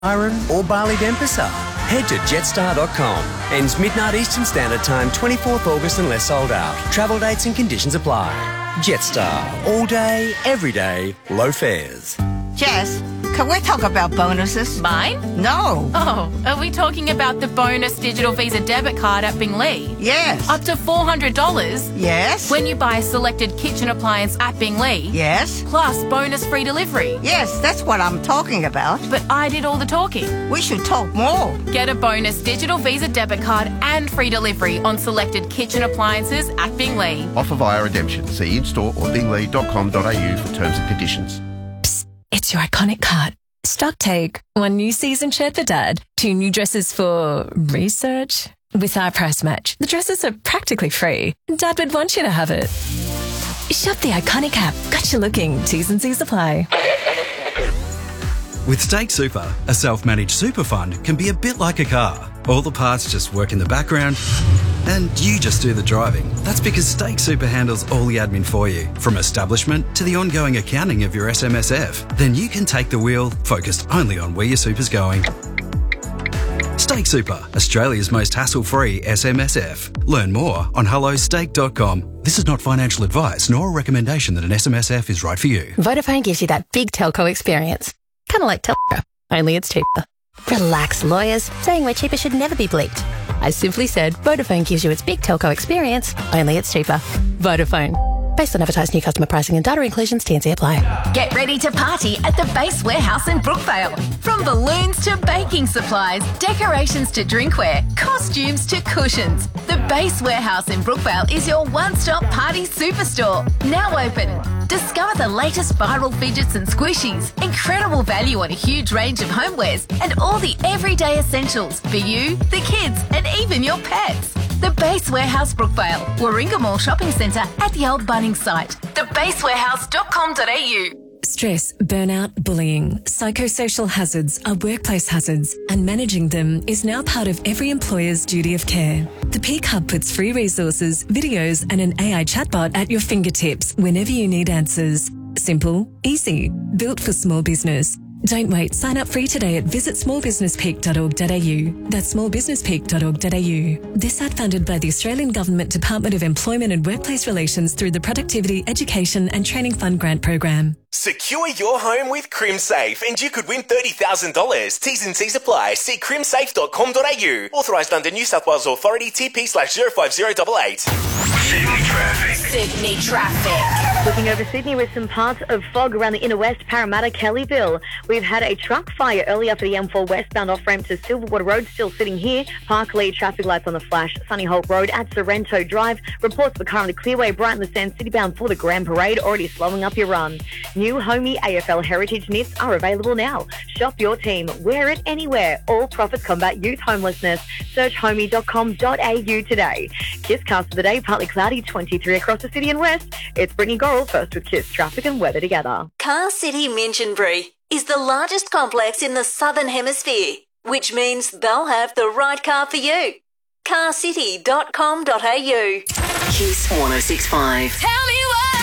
Byron or Bali Denpasar. Head to jetstar.com. Ends midnight Eastern Standard Time, 24th August unless sold out. Travel dates and conditions apply. Jetstar. All day, every day, low fares. Jess, can we talk about bonuses? Mine? No. Oh, are we talking about the bonus digital Visa debit card at Binglee? Yes. Up to $400? Yes. When you buy a selected kitchen appliance at Binglee? Yes. Plus bonus free delivery? Yes, that's what I'm talking about. But I did all the talking. We should talk more. Get a bonus digital Visa debit card and free delivery on selected kitchen appliances at Binglee. Offer via redemption. See in-store or binglee.com.au for terms and conditions. It's your iconic cart. Stock take. 1 new season shirt for Dad. 2 new dresses for research. With our price match, the dresses are practically free. Dad would want you to have it. Shop the iconic app. Got you looking. T's and C's apply. With Stake Super, a self-managed super fund can be a bit like a car. All the parts just work in the background and you just do the driving. That's because Stake Super handles all the admin for you, from establishment to the ongoing accounting of your SMSF. Then you can take the wheel, focused only on where your super's going. Stake Super, Australia's most hassle-free SMSF. Learn more on hellostake.com. This is not financial advice nor a recommendation that an SMSF is right for you. Vodafone gives you that big telco experience. Kind of like Telco, only it's cheaper. Relax, lawyers. Saying we're cheaper should never be bleeped. I simply said Vodafone gives you its big telco experience, only it's cheaper. Vodafone. Based on advertised new customer pricing and data inclusions, T&C apply. Get ready to party at the Base Warehouse in Brookvale. From balloons to baking supplies, decorations to drinkware, costumes to cushions. The Base Warehouse in Brookvale is your one-stop party superstore. Now open. Discover the latest viral fidgets and squishies, incredible value on a huge range of homewares, and all the everyday essentials for you, the kids, and even your pets. The Base Warehouse Brookvale, Warringah Mall Shopping Centre at the old Bunnings site. Thebasewarehouse.com.au. Stress, burnout, bullying, psychosocial hazards are workplace hazards, and managing them is now part of every employer's duty of care. The Peak Hub puts free resources, videos, and an AI chatbot at your fingertips whenever you need answers. Simple, easy, built for small business. Don't wait. Sign up free today at visitsmallbusinesspeak.org.au. That's smallbusinesspeak.org.au. This ad funded by the Australian Government Department of Employment and Workplace Relations through the Productivity, Education and Training Fund Grant Program. Secure your home with CrimSafe and you could win $30,000. T's and C's apply. See crimsafe.com.au. Authorised under New South Wales Authority TP/05088. Sydney traffic. Sydney traffic. Looking over Sydney with some parts of fog around the inner west, Parramatta, Kellyville. We've had a truck fire earlier for the M4 westbound off-ramp to Silverwater Road, still sitting here. Parklea traffic lights on the flash. Sunny Holt Road at Sorrento Drive. Reports for car on the Clearway, Brighton the Sands City bound for the Grand Parade, already slowing up your run. New Homey AFL Heritage knits are available now. Shop your team. Wear it anywhere. All profits combat youth homelessness. Search homey.com.au today. Kiss cast for the day, partly cloudy, 23 across the city and west. It's Brittany Gorrell first with Kiss traffic and weather together. Car City Minchinbury is the largest complex in the Southern Hemisphere, which means they'll have the right car for you. carcity.com.au. Kiss 106.5. Tell me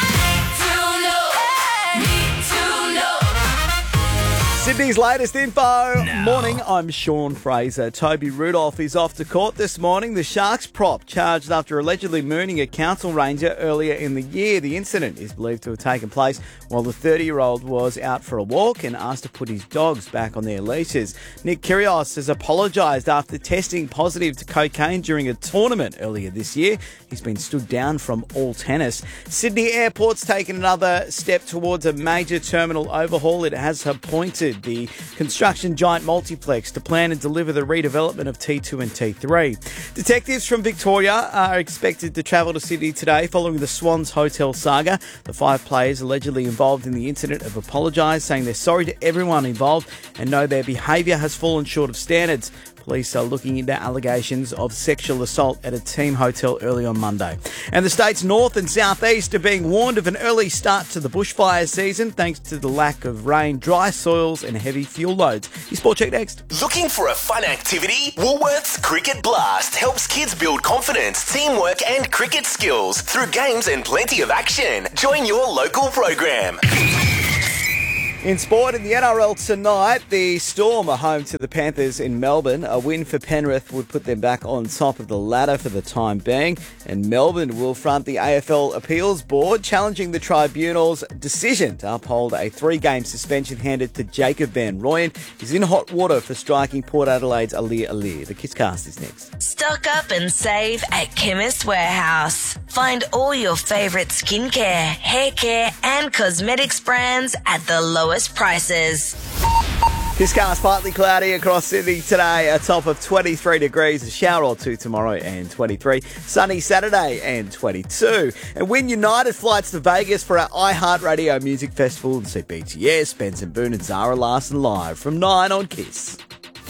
Sydney's latest info. Morning, I'm Sean Fraser. Toby Rudolph is off to court this morning. The Sharks prop charged after allegedly mooning a council ranger earlier in the year. The incident is believed to have taken place while the 30-year-old was out for a walk and asked to put his dogs back on their leashes. Nick Kyrgios has apologised after testing positive to cocaine during a tournament earlier this year. He's been stood down from all tennis. Sydney Airport's taken another step towards a major terminal overhaul. It has appointed the construction giant Multiplex to plan and deliver the redevelopment of T2 and T3. Detectives from Victoria are expected to travel to Sydney today following the Swans Hotel saga. The 5 players allegedly involved in the incident have apologised, saying they're sorry to everyone involved and know their behaviour has fallen short of standards. Police are looking into allegations of sexual assault at a team hotel early on Monday. And the state's north and southeast are being warned of an early start to the bushfire season thanks to the lack of rain, dry soils and heavy fuel loads. Your Sport Check next. Looking for a fun activity? Woolworths Cricket Blast helps kids build confidence, teamwork and cricket skills through games and plenty of action. Join your local program. In sport, in the NRL tonight, the Storm are home to the Panthers in Melbourne. A win for Penrith would put them back on top of the ladder for the time being. And Melbourne will front the AFL Appeals Board, challenging the Tribunal's decision to uphold a 3-game suspension handed to Jacob Van Rooyen. He's in hot water for striking Port Adelaide's Alir Alir. The Kisscast is next. Stock up and save at Chemist Warehouse. Find all your favourite skincare, hair care and cosmetics brands at the lowest prices. Kisscast partly cloudy across Sydney today, a top of 23 degrees, a shower or two tomorrow and 23. Sunny Saturday and 22. And win United flights to Vegas for our iHeartRadio Music Festival and see BTS, Benson Boone and Zara Larsson live from 9 on Kiss.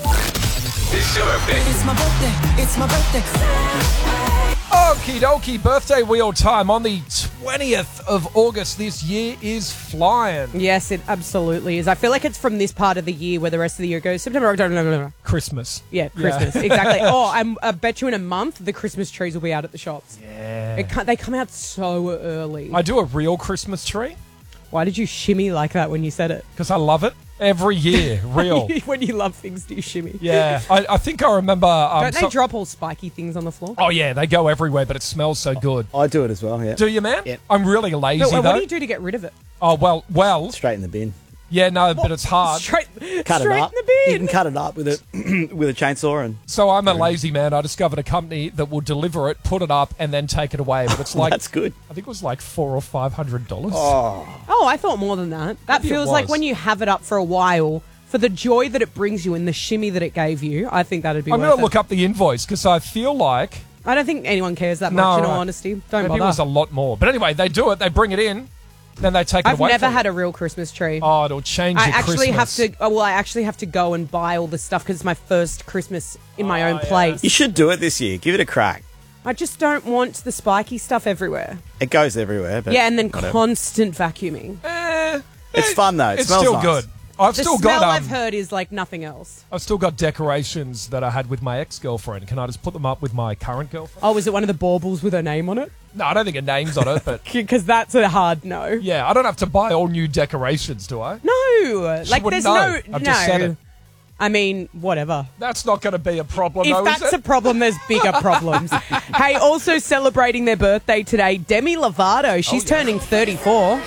It's your birthday. It's my birthday. It's my birthday. Okie dokie, birthday wheel time on the 20th of August. This year is flying. Yes, it absolutely is. I feel like it's from this part of the year where the rest of the year goes September, October, Christmas. Yeah, Christmas, exactly. Oh, I bet you in a month the Christmas trees will be out at the shops. Yeah. They come out so early. I do a real Christmas tree. Why did you shimmy like that when you said it? Because I love it. Every year, real. When you love things, do you shimmy? Yeah, I think I remember... Don't they drop all spiky things on the floor? Oh, yeah, they go everywhere, but it smells so good. I do it as well, yeah. Do you, man? Yeah. I'm really lazy, No, though. what do you do to get rid of it? Oh, well... Straight in the bin. Yeah, no, but it's hard. Cut straight it up. in the bin. You can cut it up with a chainsaw and... So I'm a lazy man. I discovered a company that will deliver it, put it up, and then take it away. But it's like... That's good. I think it was like $400 or $500. Oh, I thought more than that. That Maybe it feels like was. when you have it up for a while, for the joy that it brings you and the shimmy that it gave you, I think that'd be I'm worth going to it. look up the invoice because I feel like... I don't think anyone cares that much, in all honesty. Don't Maybe bother. it was a lot more. But anyway, they do it. They bring it in. Then they take it I've away never from had you. a real Christmas tree. Oh, it'll change I your actually Christmas. have to. Oh, well, I actually have to go and buy all the stuff because it's my first Christmas in my own place. You should do it this year. Give it a crack. I just don't want the spiky stuff everywhere. It goes everywhere. But Yeah, and then whatever. constant vacuuming. It's fun, though. It It's smells still nice. good. I've The still smell got I've heard is like nothing else. I've still got decorations that I had with my ex-girlfriend. Can I just put them up with my current girlfriend? Oh, was it one of the baubles with her name on it? No, I don't think a name's on it, but Because that's a hard no. yeah, I don't have to buy all new decorations, do I? No, She like wouldn't there's know. no. I've just said it. I mean, whatever. That's not going to be a problem, If though, is that's it? a problem, there's bigger problems. Hey, also celebrating their birthday today, Demi Lovato. She's turning 34.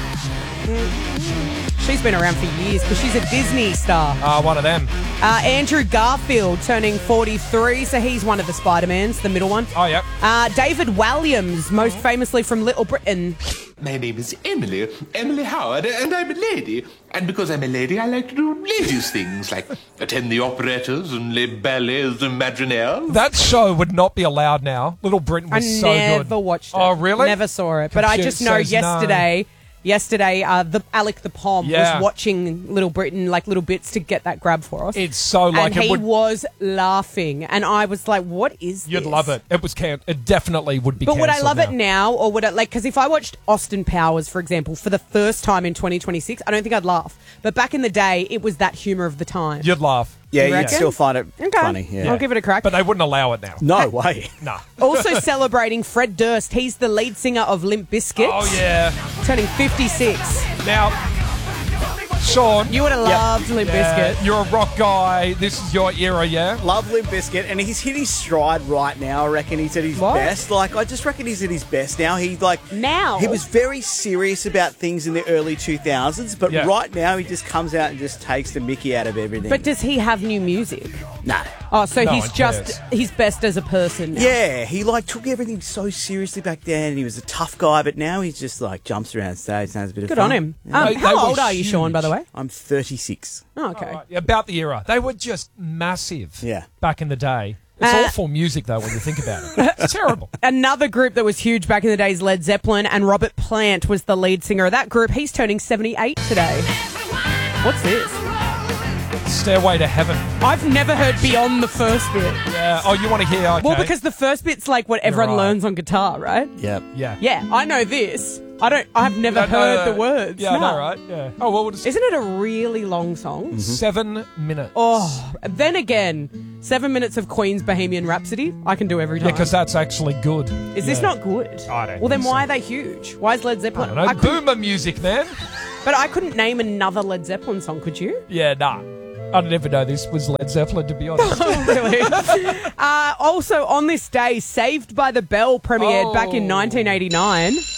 She's been around for years because she's a Disney star. One of them. Andrew Garfield turning 43, so he's one of the Spider-Mans, the middle one. Oh, yep. David Walliams, most famously from Little Britain. My name is Emily Howard, and I'm a lady. And because I'm a lady, I like to do ladies' things, like attend the operettas and les ballets imaginaires. That show would not be allowed now. Little Britain I was so good. never watched it. Oh, really? Never saw it. But I Computer just know says no. yesterday, the Alec the Pom Yeah. was watching Little Britain, like little bits to get that grab for us. It's so like and it he would. was laughing, and I was like, "What is this?" You'd love it. It was it definitely would be. But would I cancelled love it now, or would I like? Because if I watched Austin Powers, for example, for the first time in 2026, I don't think I'd laugh. But back in the day, it was that humour of the time. You'd laugh. Yeah, You you'd reckon? still find it Okay. funny. Yeah. I'll give it a crack. But they wouldn't allow it now. No way. Nah. Also celebrating Fred Durst. He's the lead singer of Limp Bizkit. Oh yeah. Turning 56. Now, Sean, You would have loved Limp Bizkit. You're a rock guy. This is your era, yeah? Love Limp Bizkit, and he's hit his stride right now. I reckon he's at his What? best. Like, I just reckon he's at his best now. Now? He was very serious about things in the early 2000s, but Yeah. right now he just comes out and just takes the mickey out of everything. But does he have new music? no. Oh, so No he's one just cares. his best as a person now. Yeah, he took everything so seriously back then, and he was a tough guy, but now he's just jumps around stage and has a bit of Good fun. on him. Yeah. They How were old are you, Sean, by the way? I'm 36. Oh, okay. Right, yeah, about the era. They were just massive. Yeah. Back in the day. It's awful music though when you think about it. It's terrible. Another group that was huge back in the day is Led Zeppelin, and Robert Plant was the lead singer of that group. He's turning 78 today. What's this? Stairway to Heaven. I've never heard beyond the first bit. Yeah. Oh, you want to hear? Okay. Well, because the first bit's like what everyone right. learns on guitar, right? Yep. yeah. Yeah, I know this. I've never heard the words. Yeah, I No. know, right? Yeah. Oh well, we'll just Isn't it a really long song? 7 minutes. Oh, then again, 7 minutes of Queen's Bohemian Rhapsody, I can do every time. Yeah, because that's actually good. Is this not good? I don't Well, then think why so. are they huge? Why is Led I Zeppelin? don't know. couldn't- Boomer music, man. But I couldn't name another Led Zeppelin song, could you? Yeah, nah. I didn't even know this was Led Zeppelin, to be honest. Oh, really? Also, on this day, Saved by the Bell premiered back in 1989.